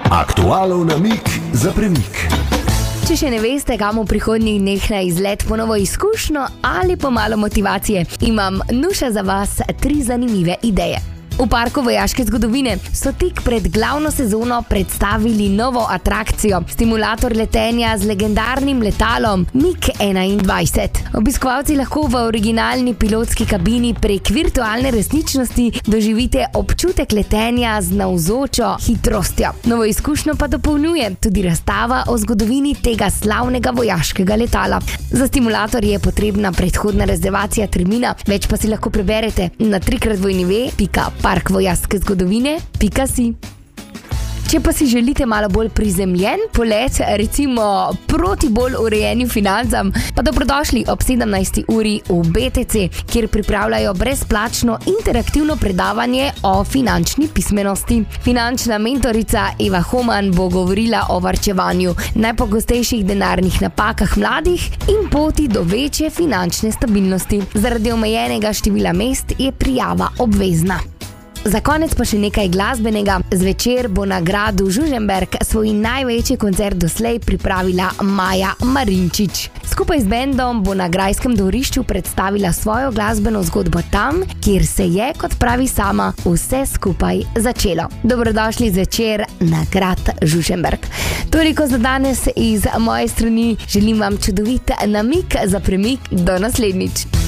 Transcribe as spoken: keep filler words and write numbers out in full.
Aktualov namig za premik. Če še ne veste, kam v prihodnjih dneh na izlet po novo izkušnjo ali po malo motivacije, imam Nuša za vas tri zanimive ideje. V Parku vojaške zgodovine so tik pred glavno sezono predstavili novo atrakcijo, stimulator letenja z legendarnim letalom MiG enaindvajset. Obiskovalci lahko v originalni pilotski kabini prek virtualne resničnosti doživite občutek letenja z navzočo hitrostjo. Novo izkušnjo pa dopolnjuje tudi razstava o zgodovini tega slavnega vojaškega letala. Za stimulator je potrebna predhodna rezervacija termina, več pa si lahko preberete na trikrat dvojni ve pika park vojaške zgodovine pika si. Če pa si želite malo bolj prizemljen polet, recimo proti bolj urejenim financam, pa dobrodošli ob sedemnajsti uri v be te ce, kjer pripravljajo brezplačno interaktivno predavanje o finančni pismenosti. Finančna mentorica Eva Homan bo govorila o varčevanju, najpogostejših denarnih napakah mladih in poti do večje finančne stabilnosti. Zaradi omejenega števila mest je prijava obvezna. Za konec pa še nekaj glasbenega. Zvečer bo na gradu Žužemberk svoj največji koncert doslej pripravila Maja Marinčič. Skupaj z bendom bo na grajskem dvorišču predstavila svojo glasbeno zgodbo tam, kjer se je, kot pravi sama, vse skupaj začelo. Dobrodošli zvečer na grad Žužemberk. Toliko za danes iz moje strani. Želim vam čudovit namig za premik. Do naslednjič.